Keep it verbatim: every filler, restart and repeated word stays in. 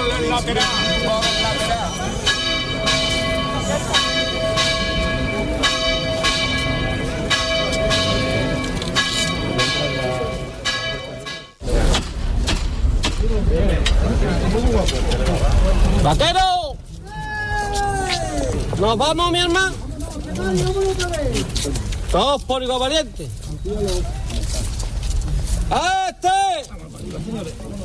el lateral, por el lateral. ¡Vaquero! ¡Nos vamos, mi hermano! Todos por igual valiente. ¡Este!